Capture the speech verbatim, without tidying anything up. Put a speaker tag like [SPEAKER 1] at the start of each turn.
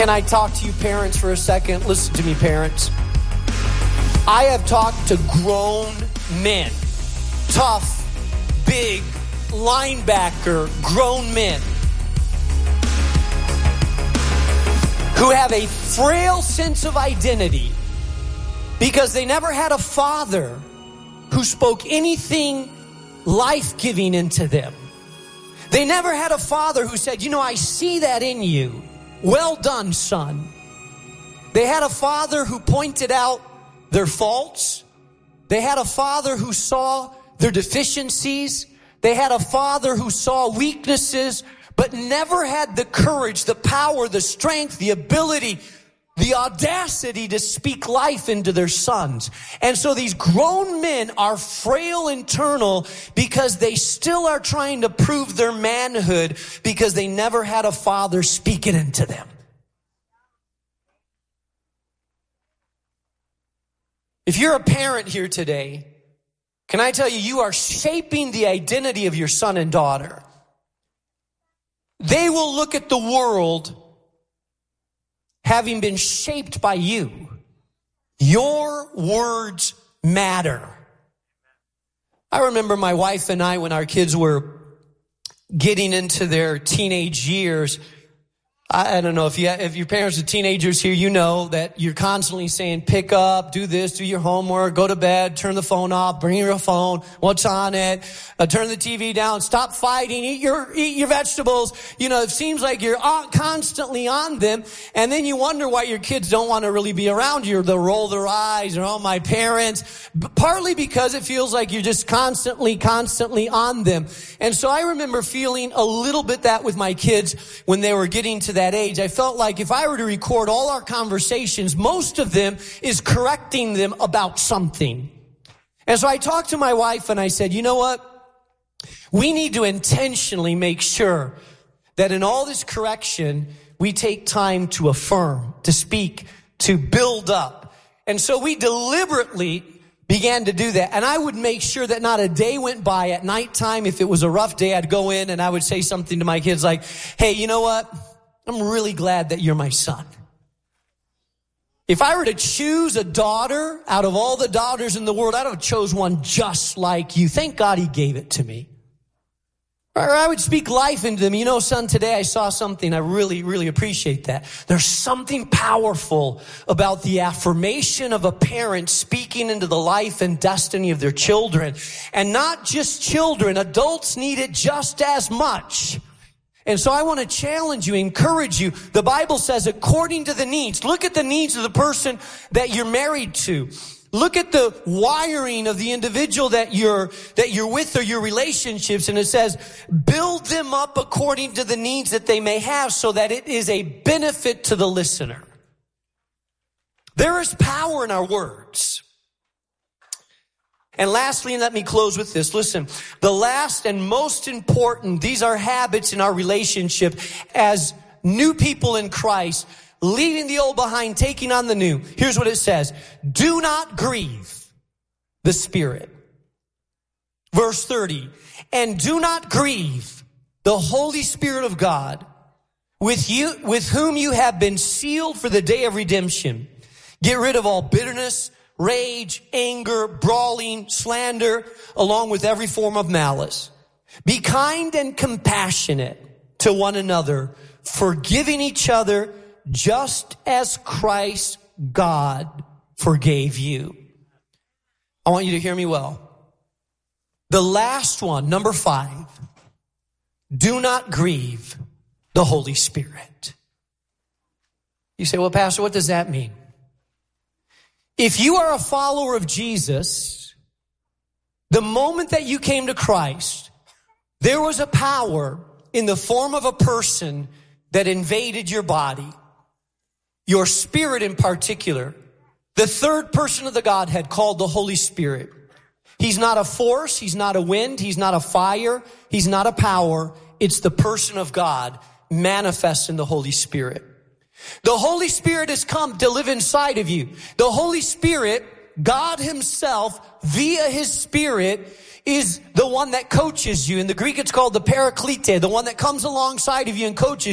[SPEAKER 1] Can I talk to you parents for a second? Listen to me, parents. I have talked to grown men, tough, big, linebacker, grown men who have a frail sense of identity because they never had a father who spoke anything life-giving into them. They never had a father who said, you know, I see that in you. Well done, son. They had a father who pointed out their faults. They had a father who saw their deficiencies. They had a father who saw weaknesses, but never had the courage, the power, the strength, the ability, the audacity to speak life into their sons. And so these grown men are frail internal because they still are trying to prove their manhood because they never had a father speak it into them. If you're a parent here today, can I tell you, you are shaping the identity of your son and daughter. They will look at the world having been shaped by you. Your words matter. I remember my wife and I, when our kids were getting into their teenage years, I, I don't know if you if your parents are teenagers here, you know that you're constantly saying, pick up, do this, do your homework, go to bed, turn the phone off, bring your phone, what's on it, uh, turn the T V down, stop fighting, eat your eat your vegetables. You know, it seems like you're constantly on them, and then you wonder why your kids don't want to really be around you. They'll roll their eyes, or, oh, my parents. Partly because it feels like you're just constantly, constantly on them. And so I remember feeling a little bit that with my kids when they were getting to that age. I felt like if I were to record all our conversations, most of them is correcting them about something. And so I talked to my wife and I said, you know what? We need to intentionally make sure that in all this correction, we take time to affirm, to speak, to build up. And so we deliberately began to do that. And I would make sure that not a day went by at nighttime. If it was a rough day, I'd go in and I would say something to my kids like, hey, you know what? I'm really glad that you're my son. If I were to choose a daughter out of all the daughters in the world, I'd have chose one just like you. Thank God he gave it to me. Or I would speak life into them. You know, son, today I saw something. I really, really appreciate that. There's something powerful about the affirmation of a parent speaking into the life and destiny of their children. And not just children, adults need it just as much. And so I want to challenge you, encourage you. The Bible says according to the needs. Look at the needs of the person that you're married to. Look at the wiring of the individual that you're, that you're with or your relationships. And it says, build them up according to the needs that they may have so that it is a benefit to the listener. There is power in our words. And lastly, and let me close with this. Listen, the last and most important, these are habits in our relationship as new people in Christ, leaving the old behind, taking on the new. Here's what it says. Do not grieve the Spirit. Verse thirty. And do not grieve the Holy Spirit of God, with you, with whom you have been sealed for the day of redemption. Get rid of all bitterness, rage, anger, brawling, slander, along with every form of malice. Be kind and compassionate to one another, forgiving each other just as Christ God forgave you. I want you to hear me well. The last one, number five, do not grieve the Holy Spirit. You say, well, Pastor, what does that mean? If you are a follower of Jesus, the moment that you came to Christ, there was a power in the form of a person that invaded your body, your spirit in particular. The third person of the Godhead called the Holy Spirit. He's not a force, he's not a wind, he's not a fire, he's not a power. It's the person of God manifest in the Holy Spirit. The Holy Spirit has come to live inside of you. The Holy Spirit, God himself, via his Spirit, is the one that coaches you. In the Greek, it's called the Paraklete, the one that comes alongside of you and coaches